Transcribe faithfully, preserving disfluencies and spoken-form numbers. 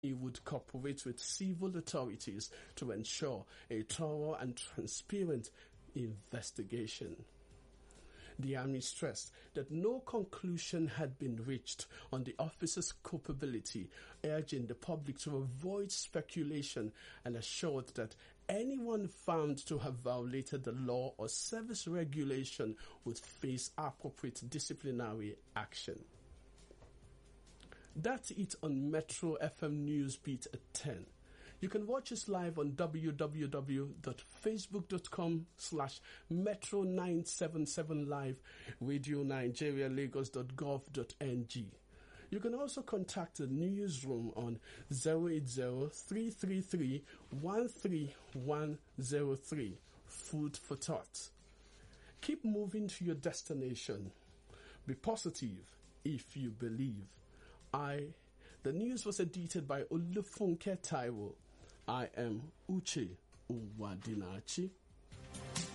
He would cooperate with civil authorities to ensure a thorough and transparent investigation. The Army stressed that no conclusion had been reached on the officer's culpability, urging the public to avoid speculation, and assured that anyone found to have violated the law or service regulation would face appropriate disciplinary action. That's it on Metro F M Newsbeat at ten. You can watch us live on w w w dot facebook dot com slash metro nine seven seven live, radio nigeria lagos dot gov dot n g. You can also contact the newsroom on zero eight zero, three three three, one three one zero three. Food for thought. Keep moving to your destination. Be positive if you believe. I, the news was edited by Olufunke Taiwo. I am Uche Uwadinachi.